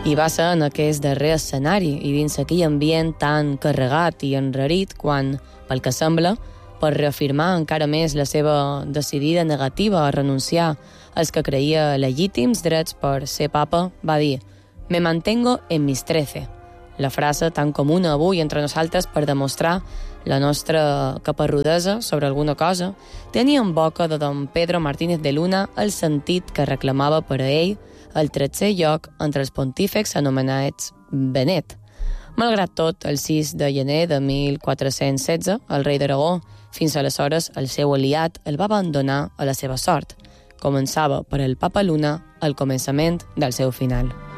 I va ser en aquest darrer escenari i dins aquell ambient tan carregat i enrarit quan, pel que sembla, per reafirmar encara més la seva decidida negativa a renunciar als que creia legítims drets per ser papa, va dir «Me mantengo en mis 13», la frase tan comuna avui entre nosaltres per demostrar la nostra caparrudesa sobre alguna cosa, tenia en boca de don Pedro Martínez de Luna el sentit que reclamava per a ell el 13è lloc entre els pontífex anomenats Benet. Malgrat tot, el 6 de gener de 1416, el rei d'Aragó, fins aleshores el seu aliat, el va abandonar a la seva sort. Començava per el papa Luna el començament del seu final.